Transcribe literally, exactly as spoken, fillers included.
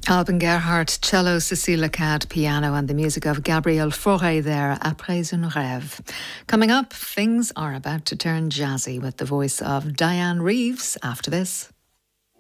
Alban Gerhardt, cello, Cecilia Cad, piano, and the music of Gabriel Fauré there, Après un rêve. Coming up, things are about to turn jazzy with the voice of Diane Reeves after this.